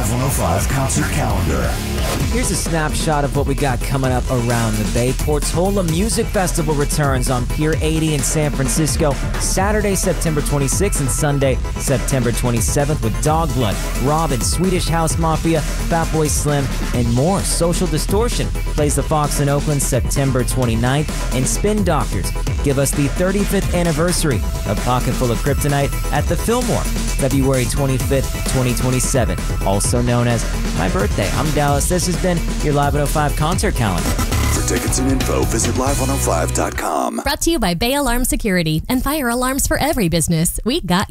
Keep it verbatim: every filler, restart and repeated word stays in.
Live one oh five concert calendar. Here's a snapshot of what we got coming up around the Bay. Portola Music Festival returns on Pier eighty in San Francisco, Saturday, September twenty-sixth and Sunday, September twenty-seventh with Dogblood, Robin, Swedish House Mafia, Fatboy Slim, and more. Social Distortion plays the Fox in Oakland September twenty-ninth, and Spin Doctors give us the thirty-fifth anniversary of Pocket Full of Kryptonite at the Fillmore, February twenty-fifth, twenty twenty-seven, also known as my birthday. I'm Dallas. This has been your Live one oh five concert calendar. For tickets and info, visit live one oh five dot com. Brought to you by Bay Alarm Security and fire alarms for every business. We got